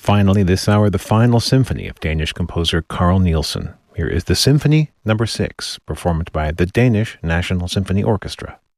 Finally, this hour, the final symphony of Danish composer Carl Nielsen. Here is the Symphony No. 6, performed by the Danish National Symphony Orchestra.